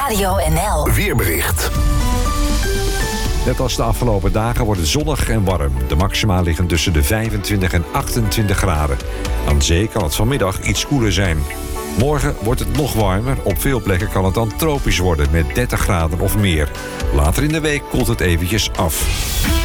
Radio NL. Weerbericht. Net als de afgelopen dagen wordt het zonnig en warm. De maxima liggen tussen de 25 en 28 graden. Aan zee kan het vanmiddag iets koeler zijn. Morgen wordt het nog warmer. Op veel plekken kan het dan tropisch worden met 30 graden of meer. Later in de week koelt het eventjes af.